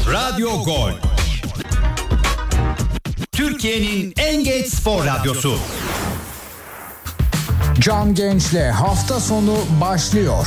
Radyo Gol. Türkiye'nin en geç spor radyosu. Can Genç'le hafta sonu başlıyor.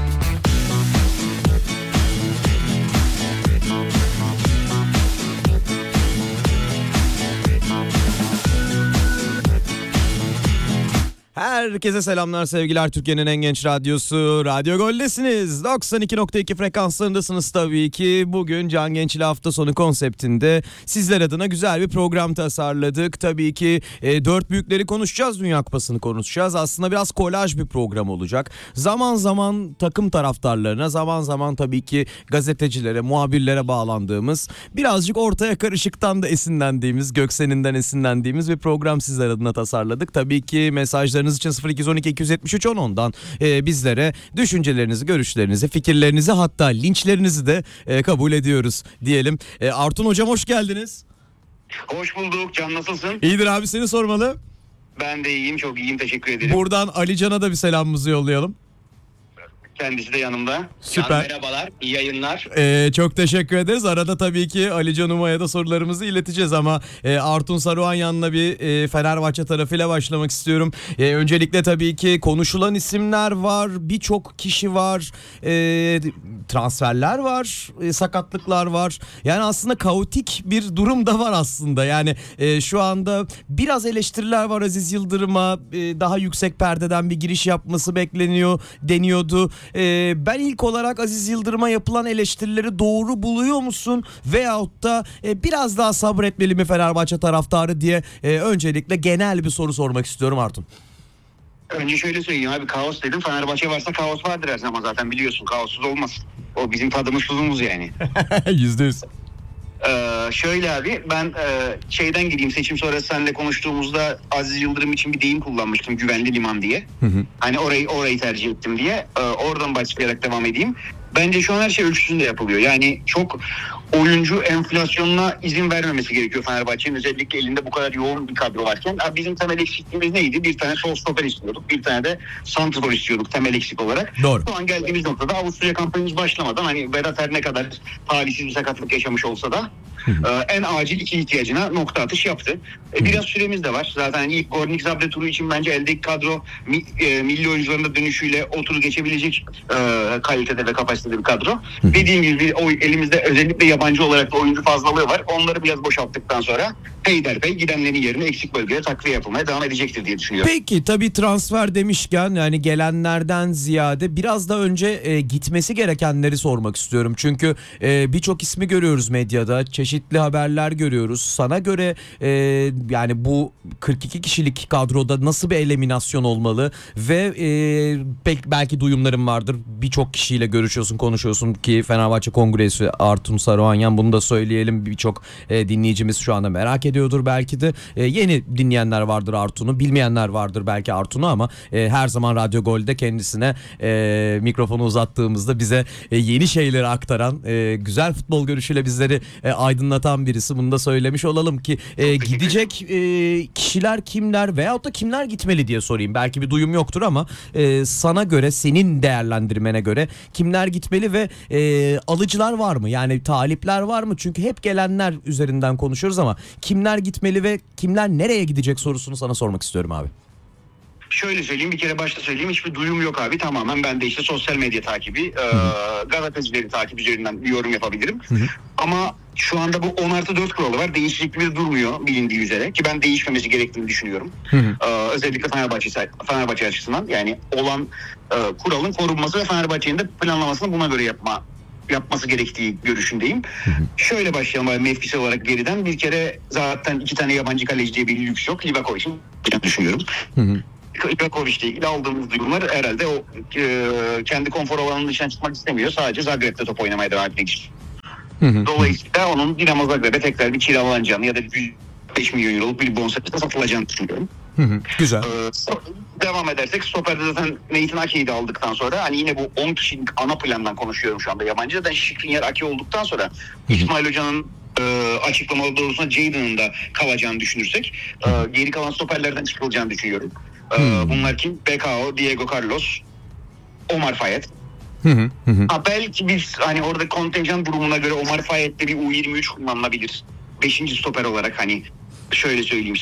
Herkese selamlar, sevgiler. Türkiye'nin en genç radyosu Radyo Gol'desiniz. 92.2 frekanslarındasınız tabii ki. Bugün Can Genç ile hafta sonu konseptinde sizler adına güzel bir program tasarladık. Tabii ki dört büyükleri konuşacağız, Dünya Kupası'nı konuşacağız. Aslında biraz kolaj bir program olacak. Zaman zaman takım taraftarlarına, zaman zaman tabii ki gazetecilere, muhabirlere bağlandığımız, birazcık ortaya karışıktan da esinlendiğimiz, Göksen'inden esinlendiğimiz bir program sizler adına tasarladık. Tabii ki mesajlarınız için 0212 273 1010'dan bizlere düşüncelerinizi, görüşlerinizi, fikirlerinizi, hatta linçlerinizi de kabul ediyoruz diyelim. Artun hocam, hoş geldiniz. Hoş bulduk. Can, nasılsın? İyidir abi, seni sormalı. Ben de iyiyim, çok iyiyim, teşekkür ederim. Buradan Ali Can'a da bir selamımızı yollayalım. Kendisi de yanımda. Süper. Can, merhabalar, iyi yayınlar. Çok teşekkür ederiz. Arada tabii ki Ali Can Uma'ya da sorularımızı ileteceğiz ama Artun Saruhanyan'la bir Fenerbahçe tarafıyla başlamak istiyorum. Öncelikle tabii ki konuşulan isimler var, birçok kişi var, transferler var, sakatlıklar var. Yani aslında kaotik bir durum da var aslında. Yani şu anda biraz eleştiriler var Aziz Yıldırım'a, daha yüksek perdeden bir giriş yapması bekleniyor deniyordu. Ben ilk olarak Aziz Yıldırım'a yapılan eleştirileri doğru buluyor musun? Veyahut da biraz daha sabretmeli mi Fenerbahçe taraftarı diye öncelikle genel bir soru sormak istiyorum Artun. Önce şöyle söyleyeyim abi, kaos dedim. Fenerbahçe varsa kaos vardır her zaman, zaten biliyorsun. Kaossuz olmaz. O bizim tadımız tuzumuz yani. %100. Şöyle abi, ben şeyden gireyim, seçim sonrası seninle konuştuğumuzda Aziz Yıldırım için bir deyim kullanmıştım, güvenli liman diye. Hani orayı tercih ettim diye. Oradan başlayarak devam edeyim. Bence şu an her şey ölçüsünde yapılıyor. Yani çok oyuncu enflasyonuna izin vermemesi gerekiyor Fenerbahçe'nin. Özellikle elinde bu kadar yoğun bir kadro varken. Bizim temel eksikliğimiz neydi? Bir tane sol stoper istiyorduk. Bir tane de santrfor istiyorduk temel eksik olarak. Doğru. Şu an geldiğimiz noktada Avusturya kampanyamız başlamadan, hani Vedat her ne kadar talihsiz bir sakatlık yaşamış olsa da en acil iki ihtiyacına nokta atış yaptı. Biraz süremiz de var. Zaten ilk Gornik Zabre turu için bence eldeki kadro milli oyuncuların da dönüşüyle o turu geçebilecek kalitede ve kapasitede bir kadro. Dediğim gibi elimizde özellikle yabancı olarak da oyuncu fazlalığı var. Onları biraz boşalttıktan sonra peyderpey gidenlerin yerine eksik bölgeye takviye yapılmaya devam edecektir diye düşünüyorum. Peki tabii transfer demişken, yani gelenlerden ziyade biraz da önce gitmesi gerekenleri sormak istiyorum. Çünkü birçok ismi görüyoruz medyada, çeşitli haberler görüyoruz. Sana göre yani bu 42 kişilik kadroda nasıl bir eliminasyon olmalı ve belki duyumlarım vardır. Birçok kişiyle görüşüyorsun, konuşuyorsun ki Fenerbahçe Kongresi, Artun Saruhanyan, bunu da söyleyelim. Birçok dinleyicimiz şu anda merak ediyordur belki de. Yeni dinleyenler vardır Artun'u, bilmeyenler vardır belki Artun'u ama her zaman Radyo Gol'de kendisine mikrofonu uzattığımızda bize yeni şeyleri aktaran, güzel futbol görüşüyle bizleri aydınlatan birisi. Bunu da söylemiş olalım ki gidecek kişiler kimler veyahut da kimler gitmeli diye sorayım. Belki bir duyum yoktur ama sana göre, senin değerlendirmene göre kimler gitmeli ve alıcılar var mı? Yani talipler var mı? Çünkü hep gelenler üzerinden konuşuyoruz ama kimler gitmeli ve kimler nereye gidecek sorusunu sana sormak istiyorum abi. Şöyle söyleyeyim, bir kere başta söyleyeyim, hiçbir duyum yok abi, tamamen ben de işte sosyal medya takibi, gazetecileri takip üzerinden bir yorum yapabilirim. Ama şu anda bu 10+4 kuralı var, değişiklik bir durmuyor bilindiği üzere ki ben değişmemesi gerektiğini düşünüyorum. Özellikle Fenerbahçe açısından, yani olan kuralın korunması ve Fenerbahçe'nin de planlamasını buna göre yapması gerektiği görüşündeyim. Şöyle başlayalım abi, mevkisi olarak geriden. Bir kere zaten 2 tane yabancı kaleci diye bir lüks yok. Livakovic'in düşünüyorum. Livakovic'le ilgili aldığımız duyumlar herhalde o kendi konfor alanının dışına çıkmak istemiyor. Sadece Zagreb'de top oynamaya devam etmek için. Dolayısıyla onun Dinamo Zagreb'e tekrar bir kiralanacağını ya da 5 milyon euroluk bir bonservisle satılacağını düşünüyorum. Güzel. Devam edersek stoperde zaten Nathan Ake'yi de aldıktan sonra, hani yine bu 10 kişilik ana plandan konuşuyorum şu anda yabancı. Zaten Skriniar, Ake olduktan sonra İsmail Hoca'nın açıklamaları doğrultusunda Jadon'un da kalacağını düşünürsek geri kalan stoperlerden çıkılacağını düşünüyorum. Bunlar kim? BKO, Diego Carlos, Omar Fayet. Ha, belki biz hani orada kontenjan durumuna göre Omar Fayyad'de bir U23 kullanılabilir. 5. stoper olarak hani şöyle söyleyeyim.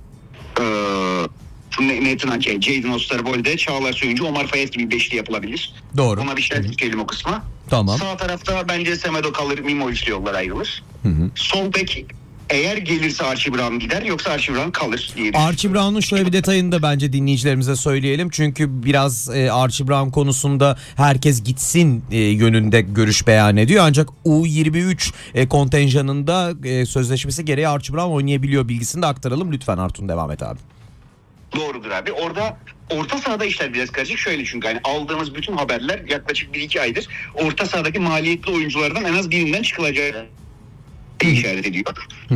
Nathan Ake, Jadon Osterwold'de, Çağlar Söyüncü, Omar Fayyad gibi beşli yapılabilir. Doğru. Buna bir şey dikelim o kısma. Tamam. Sağ tarafta bence Semedo kalır, Mimo üçlü yollar ayrılır. Sol bek eğer gelirse Archie Brown gider, yoksa Archie Brown kalır diye. Archie Brown'un şöyle bir detayını da bence dinleyicilerimize söyleyelim. Çünkü biraz Archie Brown konusunda herkes gitsin yönünde görüş beyan ediyor. Ancak U23 kontenjanında sözleşmesi gereği Archie Brown oynayabiliyor bilgisini de aktaralım. Lütfen Artun devam et abi. Doğrudur abi. Orada orta sahada işler biraz karışık. Şöyle, çünkü hani aldığımız bütün haberler yaklaşık 1-2 aydır orta sahadaki maliyetli oyunculardan en az birinden çıkılacağı işaret ediyor.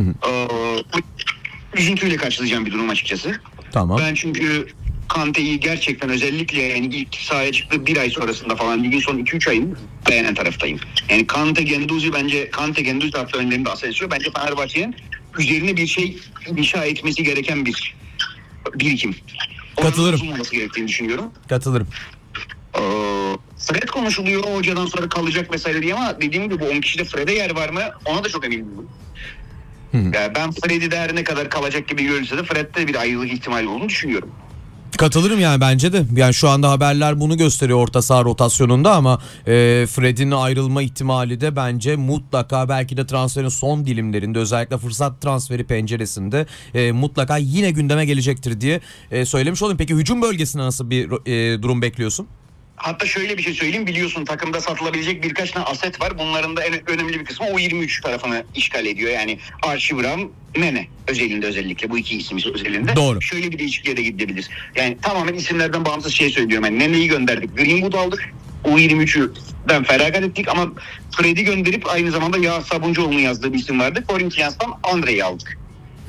Üzüntüyle karşılayacağım bir durum açıkçası. Tamam. Ben çünkü Kante'yi gerçekten özellikle yani ilk sahaya çıktığı bir ay sonrasında falan ligin son 2-3 ayını beğenen taraftayım. Yani Kante Genduzi hafta önlerinde Asensio bence Fenerbahçe'nin üzerine bir şey inşa etmesi gereken bir birikim. Katılırım. Onun olması gerektiğini düşünüyorum. Katılırım. Fred konuşuluyor hocadan sonra kalacak vesaire diye, ama dediğim gibi bu 10 kişide Fred'e yer var mı ona da çok emin değilim. Yani ben Fred'i de her ne kadar kalacak gibi görülse de Fred'de bir ayrılık ihtimali olduğunu düşünüyorum. Katılırım yani bence de. Yani şu anda haberler bunu gösteriyor orta saha rotasyonunda ama Fred'in ayrılma ihtimali de bence mutlaka belki de transferin son dilimlerinde, özellikle fırsat transferi penceresinde mutlaka yine gündeme gelecektir diye söylemiş olayım. Peki hücum bölgesinde nasıl bir durum bekliyorsun? Hatta şöyle bir şey söyleyeyim, biliyorsun takımda satılabilecek birkaç tane aset var. Bunların da en önemli bir kısmı U23 tarafını işgal ediyor. Yani Archie Brown, Nene özellikle bu iki isim özelinde. Doğru. Şöyle bir değişikliğe de gidebilir. Yani tamamen isimlerden bağımsız şey söylüyorum. Yani Nene'yi gönderdik, Greenwood aldık. U23'den feragat ettik ama Fred'i gönderip aynı zamanda Yağız Sabuncuoğlu'nun yazdığı bir isim vardı. Corinthians'tan Andre'yi aldık.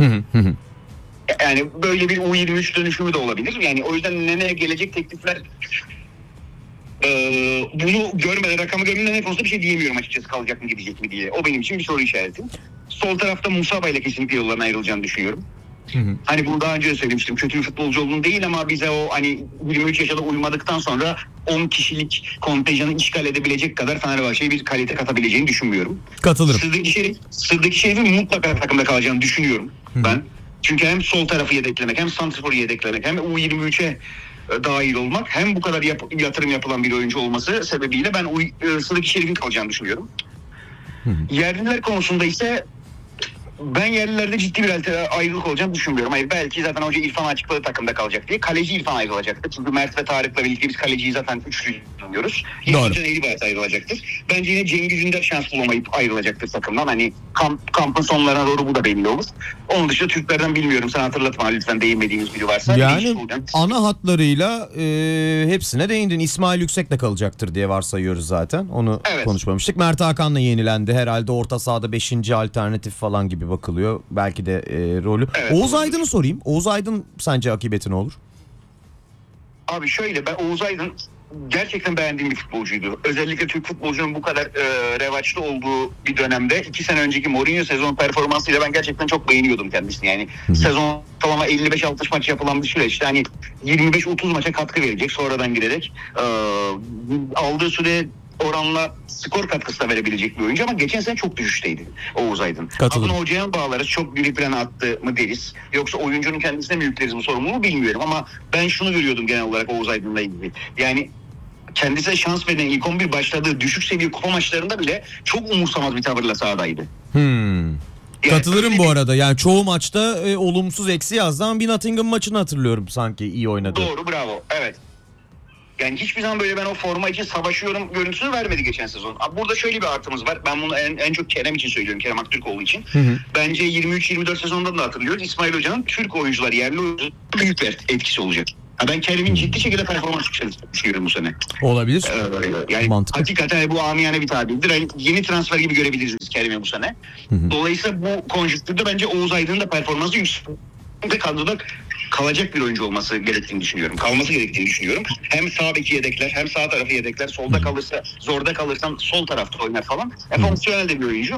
Yani böyle bir U23 dönüşümü de olabilir. Yani o yüzden Nene'ye gelecek teklifler... bunu görmeden, rakamı görmeden ne konusunda bir şey diyemiyorum açıkçası, kalacak mı gidecek mi diye. O benim için bir soru işareti. Sol tarafta Musaba ile kesinlikle yollarına ayrılacağını düşünüyorum. Hani bunu daha önce de söylemiştim. Kötü bir futbolcu olduğunu değil ama bize o hani 23 yaşında uymadıktan sonra 10 kişilik kontenjanı işgal edebilecek kadar Fenerbahçe'ye bir kalite katabileceğini düşünmüyorum. Katılırım. Sıradaki Şerif'in mutlaka takımda kalacağını düşünüyorum ben. Çünkü hem sol tarafı yedeklemek, hem santrforu yedeklemek, hem U23'e dahil olmak, hem bu kadar yatırım yapılan bir oyuncu olması sebebiyle ben Sıradaki Şerif'in kalacağını düşünüyorum. Yerliler konusunda ise ben yerlilerde ciddi bir ayrılık olacağını düşünmüyorum. Hayır, belki zaten hoca İrfan açıkladı takımda kalacak diye. Kaleci İrfan ayrılacaktır. Çünkü Mert ve Tarık'la birlikte biz kaleciyi zaten üçlü tanıyoruz. İrfan Can Eğribayat ayrılacaktır. Bence yine Cengiz Ünder şans bulamayıp ayrılacaktır takımdan. Hani kampın sonlarına doğru bu da belli olur. Onun dışında Türklerden bilmiyorum. Sen hatırlatma lütfen, değinmediğimiz biri varsa. Yani ana hatlarıyla hepsine değindin. İsmail Yüksek de kalacaktır diye varsayıyoruz zaten. Onu konuşmamıştık. Mert Hakan'la yenilendi. Herhalde orta sahada 5. alternatif falan gibi bakılıyor. Belki de rolü. Evet, Oğuz Aydın'ı sorayım. Oğuz Aydın sence akıbeti ne olur? Abi şöyle, ben Oğuz Aydın gerçekten beğendiğim bir futbolcuydu. Özellikle Türk futbolcunun bu kadar revaçlı olduğu bir dönemde 2 sene önceki Mourinho sezon performansıyla ben gerçekten çok beğeniyordum kendisini. Yani sezon ortalama 55-60 maç yapılan bir süreçte hani 25-30 maça katkı verecek sonradan girerek. Aldığı süre oranla skor katkısı da verebilecek bir oyuncu ama geçen sene çok düşüşteydi Oğuz Aydın. Bunu hocaya bağlarız, çok geri plana attı mı deriz, yoksa oyuncunun kendisine mi yükleriz bu sorumluluğu bilmiyorum ama ben şunu görüyordum genel olarak Oğuz Aydın'la ilgili. Yani kendisine şans veren ilk 11 başladığı düşük seviye kupa maçlarında bile çok umursamaz bir tavırla sahadaydı. Yani katılırım bu arada. Yani çoğu maçta olumsuz eksi yazdı ama bir Nottingham maçını hatırlıyorum sanki iyi oynadı. Doğru, bravo. Evet. Yani hiçbir zaman böyle ben o forma için savaşıyorum görüntüsünü vermedi geçen sezon. Burada şöyle bir artımız var. Ben bunu en çok Kerem için söylüyorum. Kerem Aktürkoğlu için. Bence 23-24 sezonda da hatırlıyoruz. İsmail Hoca'nın Türk oyuncular, yerli oyuncular büyük bir etkisi olacak. Ben Kerem'in ciddi şekilde performans yükselttiğini düşünüyorum bu sene. Olabilir. Yani mantıklı. Hakikaten bu amiyane bir tabirdir. Yani yeni transfer gibi görebiliriz Kerem'i bu sene. Dolayısıyla bu konjüktürde bence Oğuz Aydın'ın da performansı yüksek. Ve kadroda kalacak bir oyuncu olması gerektiğini düşünüyorum. Kalması gerektiğini düşünüyorum. Hem sağ beki yedekler, hem sağ tarafı yedekler. Solda kalırsa, zorda kalırsam sol tarafta oynar falan. Fonksiyonel de bir oyuncu.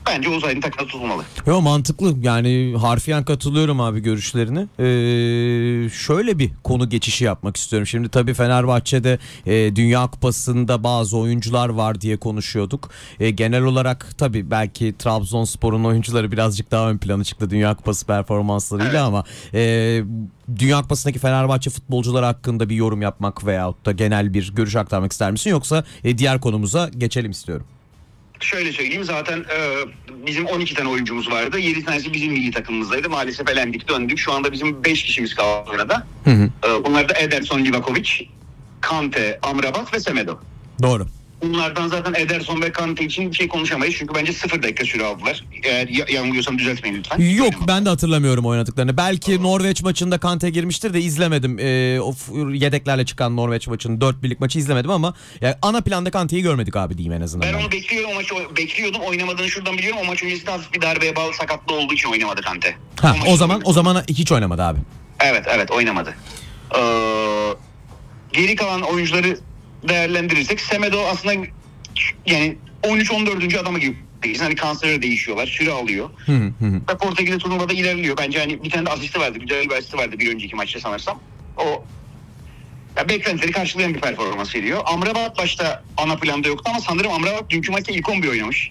bence Oğuz Aydın takımda tutulmalı. Yo, mantıklı yani, harfiyen katılıyorum abi görüşlerine. Şöyle bir konu geçişi yapmak istiyorum. Şimdi tabii Fenerbahçe'de Dünya Kupası'nda bazı oyuncular var diye konuşuyorduk. Genel olarak tabii belki Trabzonspor'un oyuncuları birazcık daha ön plana çıktı Dünya Kupası performanslarıyla, Evet. ama Dünya Kupası'ndaki Fenerbahçe futbolcuları hakkında bir yorum yapmak veyahut da genel bir görüş aktarmak ister misin, yoksa diğer konumuza geçelim istiyorum. Şöyle söyleyeyim, zaten bizim 12 tane oyuncumuz vardı. 7 tanesi bizim milli takımımızdaydı. Maalesef elendik, döndük. Şu anda bizim 5 kişimiz kaldı orada. Bunlar da Ederson, Livakovic, Kante, Amrabat ve Semedo. Doğru. Bunlardan zaten Ederson ve Kante için bir şey konuşamayız. Çünkü bence 0 dakika süre aldılar. Eğer yanılıyorsam düzeltmeyin lütfen. Yok, ben de hatırlamıyorum oynadıklarını. Belki Norveç maçında Kante girmiştir de izlemedim. Yedeklerle çıkan Norveç maçının 4-1'lik maçı izlemedim ama yani ana planda Kante'yi görmedik abi diyeyim en azından. Ben onu bekliyorum, o maçı bekliyordum. Oynamadığını şuradan biliyorum. O maç öncesinde hafif bir darbeye bağlı sakatlığı olduğu için oynamadı Kante. O zaman hiç oynamadı abi. Evet oynamadı. Geri kalan oyuncuları değerlendirirsek Semedo aslında yani 13-14. adama gibi. Hani kanserleri değişiyorlar, süre alıyor. Ve Portekiz'de turnuvada ilerliyor. Bence hani bir tane de asisti vardı, güzel bir asisti vardı bir önceki maçta sanırsam. O ya beklentileri karşılayan bir performans veriyor. Amrabat başta ana planda yoktu ama sanırım Amrabat dünkü maçta ilk 11 oynamış.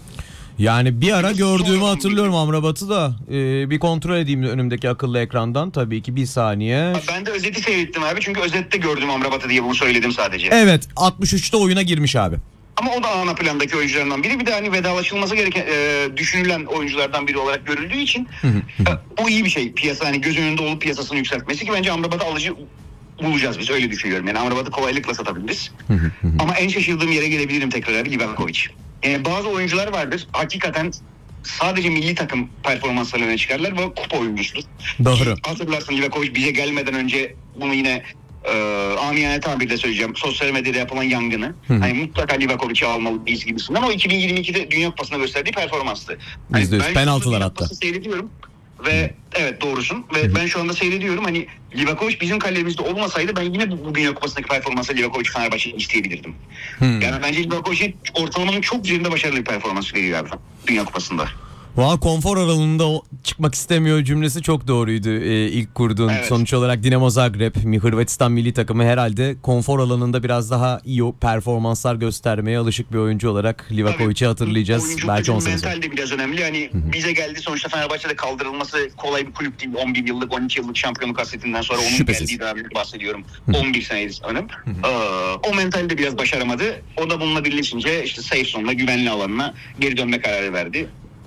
Yani bir ara gördüğümü hatırlıyorum Amrabat'ı da. Bir kontrol edeyim önümdeki akıllı ekrandan, tabii ki, bir saniye. Ben de özeti seyrettim abi, çünkü özette gördüm Amrabat'ı diye bunu söyledim sadece. Evet, 63'te oyuna girmiş abi. Ama o da ana plandaki oyunculardan biri. Bir de hani vedalaşılması gereken düşünülen oyunculardan biri olarak görüldüğü için bu iyi bir şey. Piyasa hani göz önünde olup piyasasını yükseltmesi, ki bence Amrabat'ı alıcı bulacağız biz, öyle düşünüyorum. Yani Amrabat'ı kolaylıkla satabiliriz. Ama en şaşırdığım yere gelebilirim tekrar abi, Livakovic. Bazı oyuncular vardır hakikaten sadece milli takım performanslarını öne çıkarlar ve kupa oyuncusudur. Doğru. Hatırlarsın, Livakovic bize gelmeden önce bunu yine amiyane tabirle söyleyeceğim, sosyal medyada yapılan yangını. Hani mutlaka Livakovic'i almalıyız gibisinden. O 2022'de Dünya Kupası'nda gösterdiği performanstı. %100 Ben penaltılar Dünya hatta. Kupası seyrediyorum ve evet doğrusun ve ben şu anda seyrediyorum, hani Livakovic bizim kalemizde olmasaydı ben yine bu Dünya Kupası'ndaki performansa Livakovic Fenerbahçe'yi isteyebilirdim. Yani bence Livakovic'in ortalamanın çok üzerinde başarılı bir performans veriyor abi Dünya Kupası'nda. Valla konfor alanında çıkmak istemiyor cümlesi çok doğruydu ilk kurduğun. Evet. Sonuç olarak Dinamo Zagreb, Hırvatistan milli takımı herhalde konfor alanında biraz daha iyi performanslar göstermeye alışık bir oyuncu olarak Livakovic'i hatırlayacağız. Belki 10 sene sonra. Mental de biraz önemli. Hani bize geldi, sonuçta Fenerbahçe'de kaldırılması kolay bir kulüp değil. 11 yıllık, 12 yıllık şampiyonluk hasretinden sonra onun Şüphesiz. geldiği dönemden bahsediyorum. 11 senedir sanırım. O mental de biraz başaramadı. O da bununla birleşince işte safe zone'la, güvenli alanına geri dönme kararı verdi.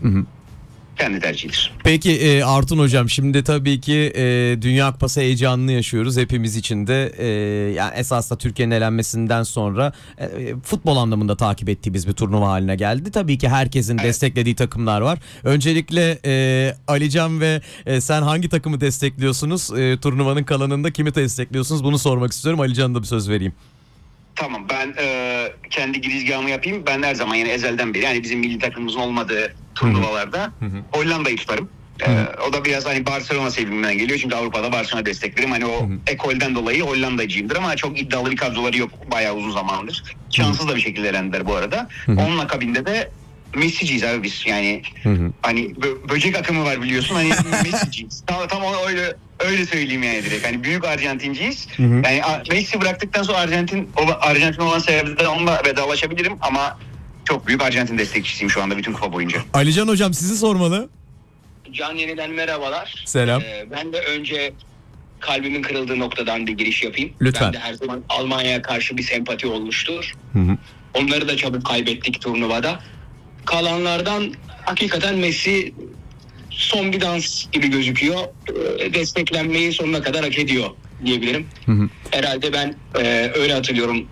Kendi tercihidir. Peki Artun hocam, şimdi tabii ki Dünya Kupası heyecanını yaşıyoruz hepimiz için de. Yani esas da Türkiye'nin elenmesinden sonra futbol anlamında takip ettiğimiz bir turnuva haline geldi. Tabii ki herkesin desteklediği takımlar var. Öncelikle Alican ve sen hangi takımı destekliyorsunuz? Turnuvanın kalanında kimi destekliyorsunuz? Bunu sormak istiyorum. Alican'a da bir söz vereyim. Tamam, ben kendi girizgahımı yapayım. Ben her zaman, yani ezelden beri, yani bizim milli takımımızın olmadığı turnuvalarda Hollanda'yı tutarım. O da biraz hani Barcelona sevgimden geliyor. Çünkü Avrupa'da Barcelona desteklerim. Hani o ekolden dolayı Hollanda'cıyımdır ama çok iddialı bir kadroları yok bayağı uzun zamandır. Şanssız da bir şekilde elendiler bu arada. Onun akabinde de Messi'ciyiz abi biz. Yani hani böcek akımı var biliyorsun. Hani Messi'ciyiz. Tam öyle söyleyeyim yani direkt. Hani büyük Arjantinciyiz. Yani Messi bıraktıktan sonra Arjantin olan sebepten onunla vedalaşabilirim ama çok büyük Arjantin destekçisiyim şu anda bütün kupa boyunca. Alican hocam sizi sormalı. Can, yeniden merhabalar. Selam. Ben de önce kalbimin kırıldığı noktadan bir giriş yapayım. Lütfen. Ben de her zaman Almanya'ya karşı bir sempati olmuştur. Onları da çabuk kaybettik turnuvada. Kalanlardan hakikaten Messi son bir dans gibi gözüküyor. Desteklenmeyi sonuna kadar hak ediyor diyebilirim. Herhalde ben öyle hatırlıyorum.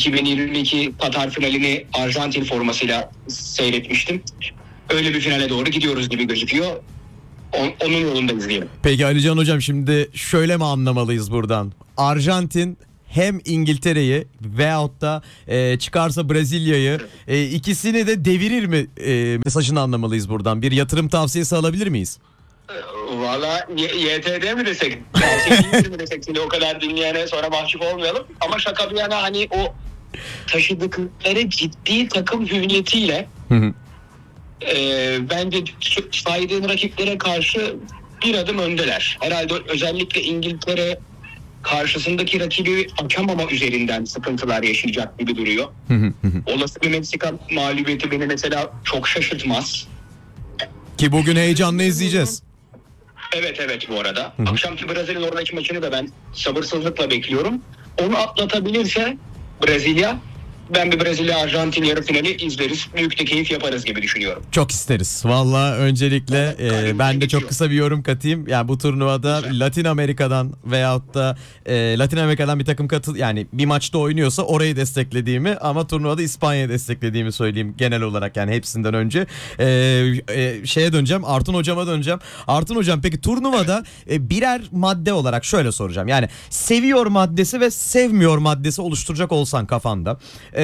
2022 Katar finalini Arjantin formasıyla seyretmiştim. Öyle bir finale doğru gidiyoruz gibi gözüküyor. Onun yolundayız diyelim. Peki Alican hocam, şimdi şöyle mi anlamalıyız buradan? Arjantin hem İngiltere'yi veyahut da çıkarsa Brezilya'yı ikisini de devirir mi mesajını anlamalıyız buradan? Bir yatırım tavsiyesi alabilir miyiz? Valla YTD mi desek, tavsiye mi desek, seni o kadar dinleyene sonra mahcup olmayalım. Ama şaka bir yana, hani o taşıdıkları ciddi takım hüviyetiyle Bence saydığım rakiplere karşı bir adım öndeler. Herhalde özellikle İngiltere karşısındaki rakibi açamama üzerinden sıkıntılar yaşayacak gibi duruyor. Olası bir Meksika mağlubiyeti beni mesela çok şaşırtmaz. Ki bugün heyecanla izleyeceğiz. Evet bu arada. Akşamki Brezilya-Norveç maçını da ben sabırsızlıkla bekliyorum. Onu atlatabilirse Brezilya, ben bir Brezilya-Arjantin yarı finali izleriz. Büyük de keyif yaparız gibi düşünüyorum. Çok isteriz. Valla öncelikle ben de çok geçiyor. kısa bir yorum katayım. Yani bu turnuvada Latin Amerika'dan veyahut da Latin Amerika'dan bir takım yani bir maçta oynuyorsa orayı desteklediğimi ama turnuvada İspanya'yı desteklediğimi söyleyeyim genel olarak, yani hepsinden önce. Şeye döneceğim, Artun hocama döneceğim. Artun hocam, peki turnuvada birer madde olarak şöyle soracağım. Yani seviyor maddesi ve sevmiyor maddesi oluşturacak olsan kafanda.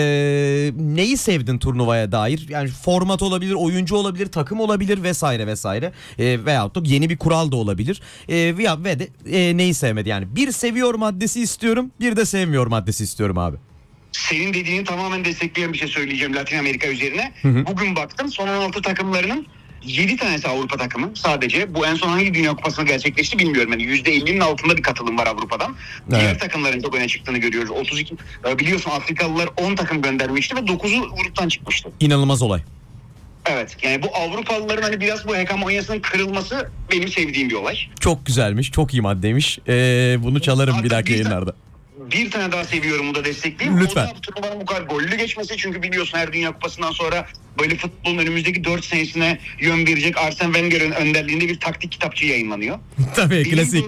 Neyi sevdin turnuvaya dair? Yani format olabilir, oyuncu olabilir, takım olabilir vesaire vesaire. Veyahut da yeni bir kural da olabilir. Ve de neyi sevmedi? Yani bir seviyor maddesi istiyorum, bir de sevmiyor maddesi istiyorum abi. Senin dediğini tamamen destekleyen bir şey söyleyeceğim Latin Amerika üzerine. Bugün baktım, son 16 takımlarının 7 tanesi Avrupa takımı sadece. Bu en son hangi Dünya Kupası'nı gerçekleşti bilmiyorum. Yani %50'nin altında bir katılım var Avrupa'dan. Evet. Diğer takımların çok öne çıktığını görüyoruz. 32 biliyorsun Afrikalılar 10 takım göndermişti ve 9'u gruptan çıkmıştı. İnanılmaz olay. Evet, yani bu Avrupalıların hani biraz bu hegemonyasının kırılması benim sevdiğim bir olay. Çok güzelmiş, çok iyi maddeymiş. Bunu çalarım bir dahaki yayınlarda. Bir tane daha seviyorum, da destekleyeyim. Lütfen. O da bu turnuvanın bu kadar gollü geçmesi. Çünkü biliyorsun her Dünya Kupası'ndan sonra böyle futbolun önümüzdeki 4 senesine yön verecek Arsene Wenger'in önderliğinde bir taktik kitapçığı yayınlanıyor. Tabii, klasik.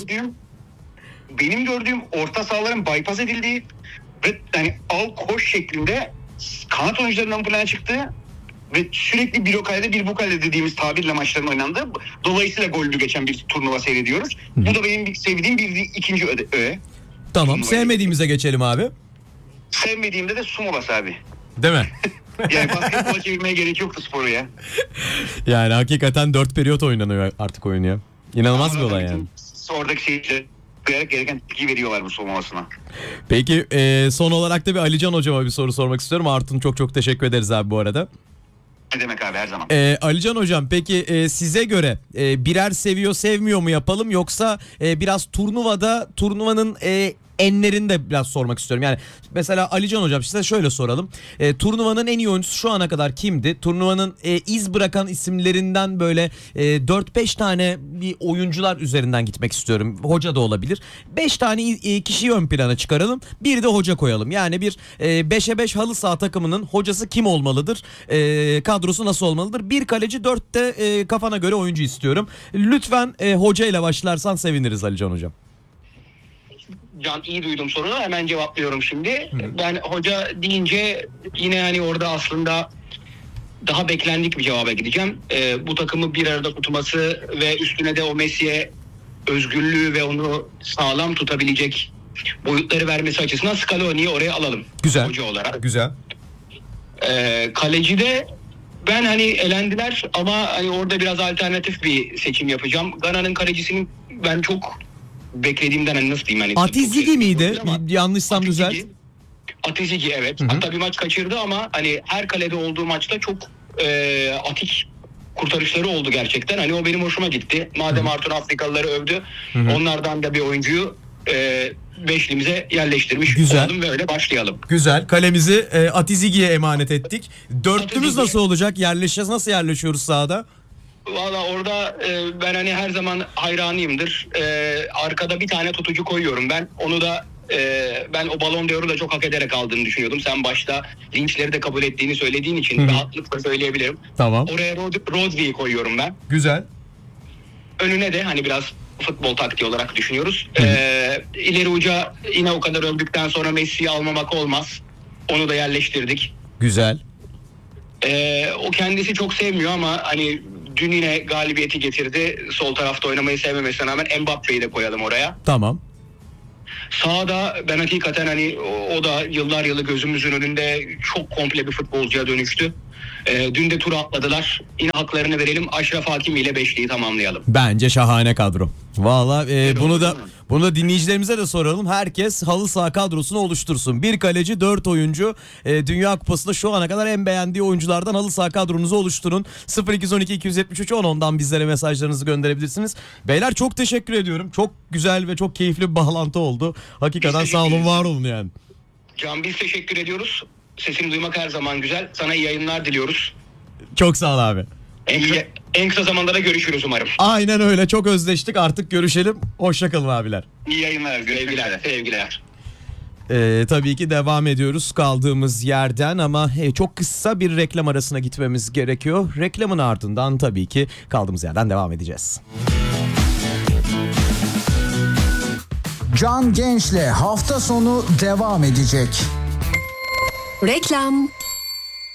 Benim gördüğüm orta sahaların bypass edildiği ve yani al koş şeklinde kanat oyuncularının ön plana çıktığı ve sürekli bir o kalede bir bu kalede dediğimiz tabirle maçların oynandığı, dolayısıyla gollü geçen bir turnuva seyrediyoruz. Bu da benim sevdiğim bir ikinci öğe. Tamam, sevmediğimize geçelim abi. Sevmediğimde de su molası abi. Değil mi? Yani basketbola çevirmeye gerek yoktu sporu ya. Yani hakikaten 4 periyot oynanıyor artık oyun ya. İnanılmaz bir olay yani. Oradaki seyirciler gereken tepki veriyorlar bu su molasına. Peki son olarak da bir Alican hocama bir soru sormak istiyorum. Artun çok teşekkür ederiz abi bu arada. Ne demek abi, her zaman. Alican hocam, peki size göre birer seviyor sevmiyor mu yapalım, yoksa biraz turnuvanın enlerini de biraz sormak istiyorum. Yani mesela Alican hocam, size şöyle soralım. Turnuvanın en iyi oyuncusu şu ana kadar kimdi? Turnuvanın iz bırakan isimlerinden böyle 4-5 tane bir oyuncular üzerinden gitmek istiyorum. Hoca da olabilir. 5 tane kişiyi ön plana çıkaralım. Bir de hoca koyalım. Yani bir 5'e 5 halı saha takımının hocası kim olmalıdır? Kadrosu nasıl olmalıdır? Bir kaleci, 4 de kafana göre oyuncu istiyorum. Lütfen hoca ile başlarsan seviniriz Alican hocam. Can, iyi duydum sorunu, hemen cevaplıyorum şimdi. Ben hoca deyince yine hani orada aslında daha beklendik bir cevaba gideceğim. Bu takımı bir arada tutması ve üstüne de o Messi'ye özgürlüğü ve onu sağlam tutabilecek boyutları vermesi açısından Scaloni'yi oraya alalım. Güzel. Hoca olarak. Güzel. Kalecide ben hani elendiler ama hani orada biraz alternatif bir seçim yapacağım. Gana'nın kalecisinin ben çok beklediğimden, hani nasıl diyeyim, hani Atizigi miydi? Yanlışsam düzelt. Atizigi, evet. Hatta bir maç kaçırdı ama hani her kalede olduğu maçta çok atik kurtarışları oldu gerçekten. Hani o benim hoşuma gitti. Madem Artur Afrikalıları övdü, onlardan da bir oyuncuyu beşlimize yerleştirmiş olalım ve öyle başlayalım. Güzel. Kalemizi Atizigi'ye emanet ettik. Dörtlümüz Atizigi. nasıl olacak? Yerleşeceğiz. Nasıl yerleşiyoruz sahada? Valla orada ben hani her zaman hayranıyımdır. Arkada bir tane tutucu koyuyorum ben. Onu da ben o Ballon d'Or'u da çok hak ederek aldığını düşünüyordum. Sen başta linçleri de kabul ettiğini söylediğin için rahatlıkla söyleyebilirim. Tamam. Oraya Rodri'yi koyuyorum ben. Güzel. Önüne de hani biraz futbol taktiği olarak düşünüyoruz. İleri uca yine o kadar öldükten sonra Messi'yi almamak olmaz. Onu da yerleştirdik. Güzel. O kendisi çok sevmiyor ama hani dün yine galibiyeti getirdi. Sol tarafta oynamayı sevmemesine rağmen Mbappe'yi de koyalım oraya. Tamam. Sağda ben hakikaten hani o da yıllar yılı gözümüzün önünde çok komple bir futbolcuya dönüştü. Dün de turu atladılar. Yine haklarını verelim. Aşraf Hakimi ile beşliği tamamlayalım. Bence şahane kadro. Valla bunu da dinleyicilerimize de soralım. Herkes halı saha kadrosunu oluştursun. Bir kaleci, 4 oyuncu. Dünya Kupası'nda şu ana kadar en beğendiği oyunculardan halı saha kadronuzu oluşturun. 0212 273 10'dan bizlere mesajlarınızı gönderebilirsiniz. Beyler çok teşekkür ediyorum. Çok güzel ve çok keyifli bir bağlantı oldu. Hakikaten sağ olun, var olun yani. Can, biz teşekkür ediyoruz. Sesini duymak her zaman güzel. Sana iyi yayınlar diliyoruz. Çok sağ ol abi. En kısa zamanda da görüşürüz umarım. Aynen öyle, çok özleştik, artık görüşelim. Hoşçakalın abiler. İyi yayınlar. Sevgiler. Tabii ki devam ediyoruz kaldığımız yerden ama çok kısa bir reklam arasına gitmemiz gerekiyor. Reklamın ardından tabii ki kaldığımız yerden devam edeceğiz. Can Genç'le hafta sonu devam edecek. Reklam.